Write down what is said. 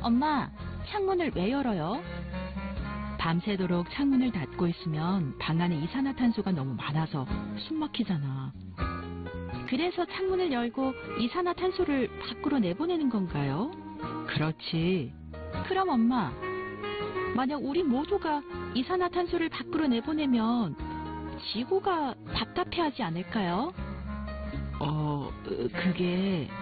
엄마, 창문을 왜 열어요? 밤새도록 창문을 닫고 있으면 방 안에 이산화탄소가 너무 많아서 숨 막히잖아. 그래서 창문을 열고 이산화탄소를 밖으로 내보내는 건가요? 그렇지. 그럼 엄마, 만약 우리 모두가 이산화탄소를 밖으로 내보내면 지구가 답답해하지 않을까요? 그게